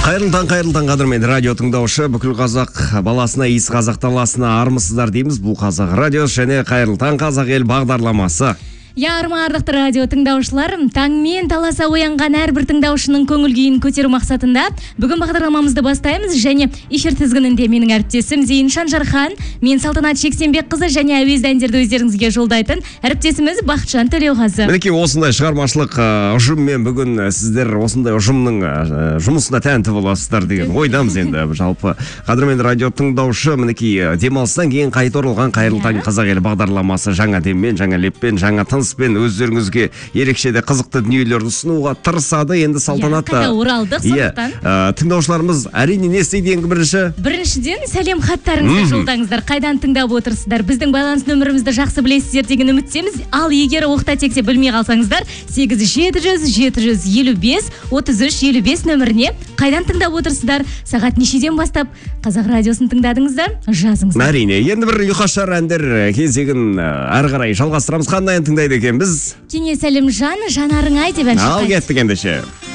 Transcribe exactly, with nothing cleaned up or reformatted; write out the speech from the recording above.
Қайырлы таң, қайырлы таң қадірменді радио тыңдаушы, бүкіл қазақ баласына, иіс қазақ таласына армысыздар дейміз. Бұл қазақ радиосы және қайырлы таң қазақ ел бағдарламасы. Я армардақты радио тыңдаушылар, таңмен таласа оянған әрбір тыңдаушының көңіл күйін көтеру мақсатында бүгін бағдарламамызды бастаймыз және эфир тізгінінде менің әріптесім Зейншан Жархан, мен Салтанат Шексенбекқызы және әуезді әндерді өздеріңізге жолдайтын әріптесіміз Бақытжан Төлеуғазы. Мінекей осындай шығармашылық ұжыммен бүгін сіздер осындай ұжымның жұмысына тәнті боласыздар деген ойдамыз енді. Жалпы қадірменді радио тыңдаушы, мінекей демалыстан кейін қайта оралған қайырлы таң қазақ елі бағдарламасы жаңа деммен, жаңа леппен, жаңа тыныс пен өздеріңізге ерекше де қызықты дүниелерді ұсынуға тырысады. Енді Салтанат қайта оралдық сондықтан. Тыңдаушыларымыз әрине не істейді ең бірінші? Біріншіден сәлем хаттарыңызды жолдаңыздар. Қайдан тыңдап отырсыздар? Біздің байланыс нөмірімізді жақсы білесіздер деген үміттеміз. Ал егер оқта-текте білмей қалсаңыздар, сегіз жеті жүз жеті жүз елу бес отыз үш елу бес нөміріне қайдан тыңдап отырсыздар? Сағат нешеден бастап Қазақ радиосын тыңдадыңыздар? Жазыңыздар. Әрине, енді бір ұйқашар әндер кезегін әрі қарай жалғастырамыз. Қандай ән тыңдайды екен біз? Кеңес Әлімжан, жанарың ай деп ән шырқайды. Ал кеттік ендеше.